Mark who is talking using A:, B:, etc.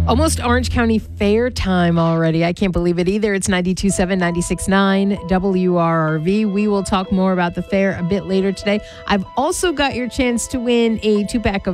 A: Almost Orange County Fair time already. I can't believe it either. It's 92.7, 96.9 WRRV. We will talk more about the fair a bit later today. I've also got your chance to win a 2-pack of